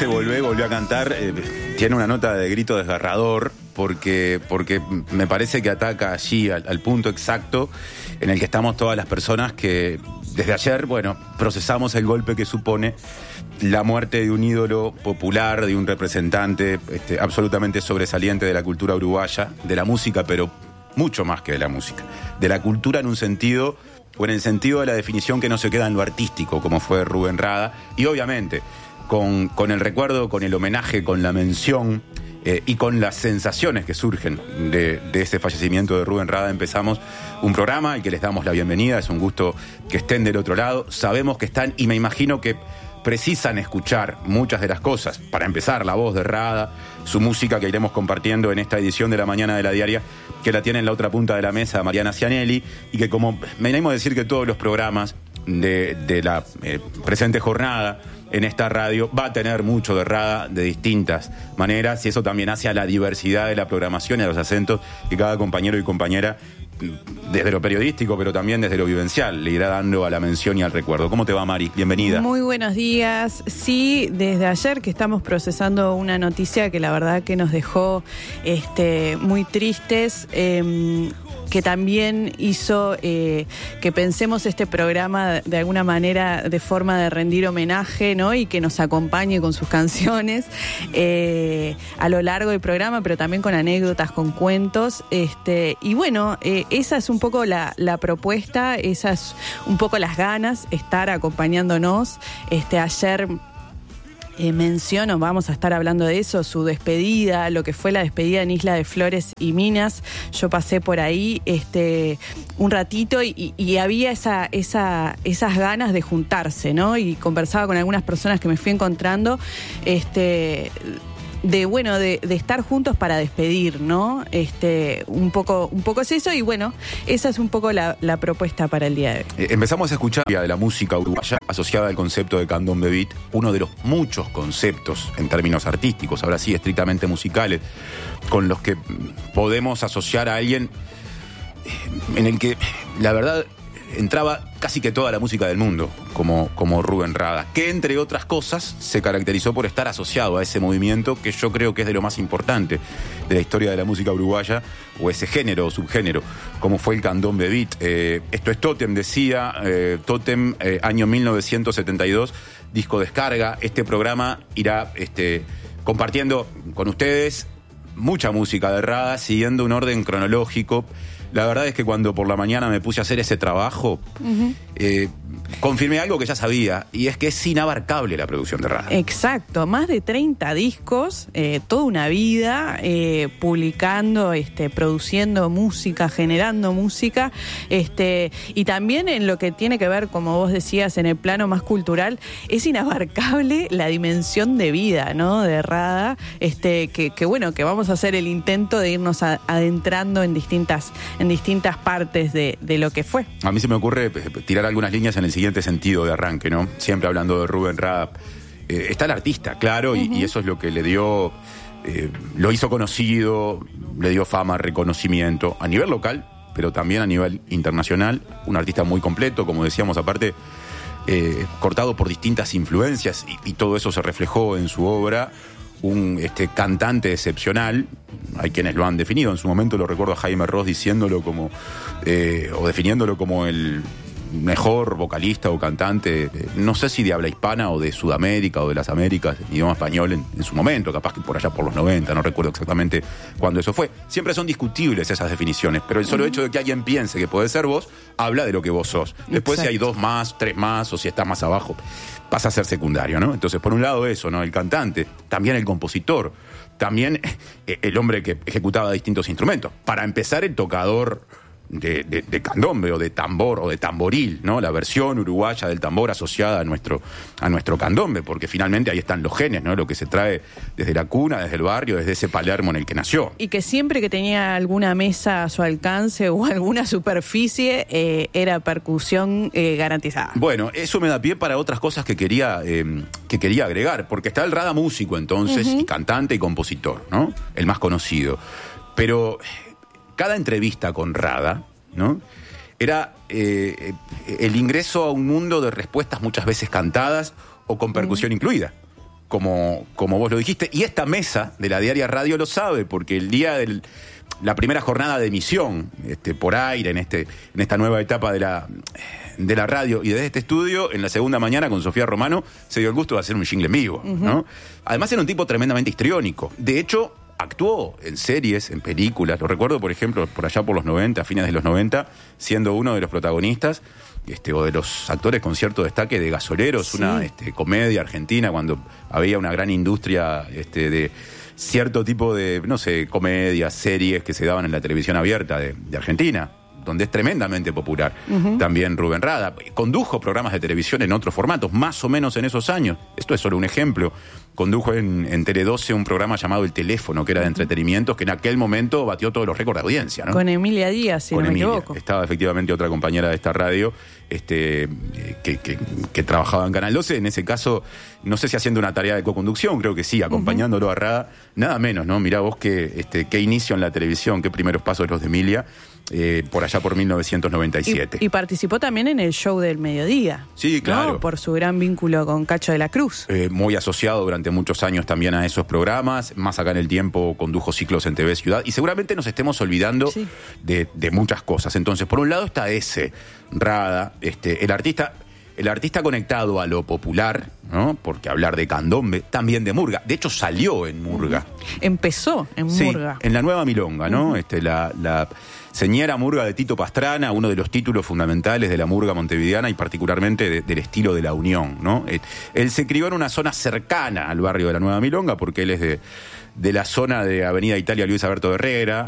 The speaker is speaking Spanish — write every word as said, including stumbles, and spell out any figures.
ese volvé, volvió a cantar, eh, tiene una nota de grito desgarrador porque, porque me parece que ataca allí al, al punto exacto en el que estamos todas las personas que desde ayer, bueno, procesamos el golpe que supone la muerte de un ídolo popular, de un representante este, absolutamente sobresaliente de la cultura uruguaya, de la música, pero mucho más que de la música, de la cultura en un sentido, o en el sentido de la definición que no se queda en lo artístico, como fue Rubén Rada, y obviamente con, con el recuerdo, con el homenaje, con la mención eh, y con las sensaciones que surgen de, de ese fallecimiento de Rubén Rada, empezamos un programa al que les damos la bienvenida. Es un gusto que estén del otro lado, sabemos que están, y me imagino que precisan escuchar muchas de las cosas. Para empezar, la voz de Rada, su música que iremos compartiendo en esta edición de la mañana de la diaria, que la tiene en la otra punta de la mesa Mariana Cianelli, y que, como me animo a decir, que todos los programas de, de la eh, presente jornada en esta radio va a tener mucho de Rada de distintas maneras, y eso también hace a la diversidad de la programación y a los acentos que cada compañero y compañera, desde lo periodístico, pero también desde lo vivencial, le irá dando a la mención y al recuerdo. ¿Cómo te va, Mari? Bienvenida. Muy buenos días. Sí, desde ayer que estamos procesando una noticia que la verdad que nos dejó este, muy tristes, eh, que también hizo eh, que pensemos este programa de alguna manera de forma de rendir homenaje, ¿no? Y que nos acompañe con sus canciones eh, a lo largo del programa, pero también con anécdotas, con cuentos. Este, y bueno, eh, esa es un poco la, la propuesta, esas un poco las ganas, estar acompañándonos. Este, ayer Eh, menciono, vamos a estar hablando de eso, su despedida, lo que fue la despedida en Isla de Flores y Minas. Yo pasé por ahí este, un ratito y, y había esa, esa, esas ganas de juntarse, ¿no? Y conversaba con algunas personas que me fui encontrando, este... de bueno, de, de estar juntos para despedir, ¿no? Este, un poco, un poco es eso, y bueno, esa es un poco la, la propuesta para el día de hoy. Eh, empezamos a escuchar de la música uruguaya asociada al concepto de candombe beat, uno de los muchos conceptos en términos artísticos, ahora sí, estrictamente musicales, con los que podemos asociar a alguien en el que, la verdad, entraba casi que toda la música del mundo, como, como Rubén Rada, que entre otras cosas se caracterizó por estar asociado a ese movimiento que yo creo que es de lo más importante de la historia de la música uruguaya, o ese género o subgénero, como fue el candombe beat. Eh, esto es Tótem, decía, eh, Tótem, eh, año mil novecientos setenta y dos, disco Descarga. Este programa irá este, compartiendo con ustedes mucha música de Rada, siguiendo un orden cronológico. La verdad es que cuando por la mañana me puse a hacer ese trabajo, uh-huh. eh, confirmé algo que ya sabía, y es que es inabarcable la producción de Rada. Exacto, más de treinta discos, eh, toda una vida eh, publicando, este, produciendo música, generando música, este, y también en lo que tiene que ver, como vos decías, en el plano más cultural, es inabarcable la dimensión de vida, ¿no? De Rada, este, que, que bueno, que vamos a hacer el intento de irnos a, adentrando en distintas en distintas partes de, de lo que fue. A mí se me ocurre tirar algunas líneas en el siguiente sentido de arranque, ¿no? Siempre hablando de Rubén Rada. Eh, está el artista, claro, y, uh-huh. y eso es lo que le dio, eh, lo hizo conocido, le dio fama, reconocimiento a nivel local, pero también a nivel internacional. Un artista muy completo, como decíamos, aparte, eh, cortado por distintas influencias, y, y todo eso se reflejó en su obra. Un este, cantante excepcional. Hay quienes lo han definido. En su momento lo recuerdo a Jaime Ross diciéndolo como, eh, o definiéndolo como el mejor vocalista o cantante, eh, no sé si de habla hispana o de Sudamérica o de las Américas, en idioma español en, en su momento, capaz que por allá por los noventa, no recuerdo exactamente cuándo eso fue. Siempre son discutibles esas definiciones, pero el solo uh-huh. hecho de que alguien piense que puede ser vos, habla de lo que vos sos. Después, exacto, si hay dos más, tres más, o si estás más abajo, pasa a ser secundario, ¿no? Entonces, por un lado eso, ¿no? El cantante, también el compositor, también el hombre que ejecutaba distintos instrumentos. Para empezar, el tocador de, de, de candombe o de tambor o de tamboril, ¿no? La versión uruguaya del tambor asociada a nuestro, a nuestro candombe, porque finalmente ahí están los genes, ¿no? Lo que se trae desde la cuna, desde el barrio, desde ese Palermo en el que nació. Y que siempre que tenía alguna mesa a su alcance o alguna superficie, eh, era percusión eh, garantizada. Bueno, eso me da pie para otras cosas que quería, eh, que quería agregar, porque está el Rada músico entonces, uh-huh. y cantante y compositor, ¿no? El más conocido. Pero cada entrevista con Rada, ¿no? Era eh, el ingreso a un mundo de respuestas muchas veces cantadas o con percusión uh-huh. incluida. como, como vos lo dijiste, y esta mesa de la Diaria Radio lo sabe, porque el día de la primera jornada de emisión este, por aire, en, este, en esta nueva etapa de la, de la radio y desde este estudio, en la segunda mañana con Sofía Romano, se dio el gusto de hacer un jingle en vivo, uh-huh. ¿no? Además era un tipo tremendamente histriónico. De hecho, actuó en series, en películas. Lo recuerdo, por ejemplo, por allá por los noventa, a fines de los noventa, siendo uno de los protagonistas este, o de los actores con cierto destaque de Gasoleros, sí. una este, comedia argentina, cuando había una gran industria este, de cierto tipo de, no sé, comedias, series que se daban en la televisión abierta de, de Argentina, donde es tremendamente popular. Uh-huh. También Rubén Rada. Condujo programas de televisión en otros formatos, más o menos en esos años. Esto es solo un ejemplo. Condujo en, en Tele doce un programa llamado El Teléfono, que era de entretenimientos, que en aquel momento batió todos los récords de audiencia, ¿no? Con Emilia Díaz, si Con no Emilia. me equivoco. Estaba efectivamente otra compañera de esta radio este, que, que, que trabajaba en Canal doce, en ese caso, no sé si haciendo una tarea de coconducción, creo que sí, acompañándolo uh-huh. a Rada, nada menos, ¿no? Mirá vos qué, este, qué inicio en la televisión, qué primeros pasos los de Emilia, eh, por allá por mil novecientos noventa y siete. Y, y participó también en el show del mediodía. Sí, claro. ¿No? Por su gran vínculo con Cacho de la Cruz. Eh, muy asociado durante muchos años también a esos programas, más acá en el tiempo condujo ciclos en T V Ciudad, y seguramente nos estemos olvidando sí. de, de muchas cosas. Entonces, por un lado está ese, Rada, este, el artista... El artista conectado a lo popular, ¿no? Porque hablar de candombe, también de murga. De hecho, salió en murga. Empezó en sí, murga. En la Nueva Milonga, ¿no? Uh-huh. Este, la, la señera murga de Tito Pastrana, uno de los títulos fundamentales de la murga montevideana y particularmente de, del estilo de la Unión, ¿no? Él, él se crió en una zona cercana al barrio de la Nueva Milonga porque él es de, de la zona de Avenida Italia Luis Alberto Herrera,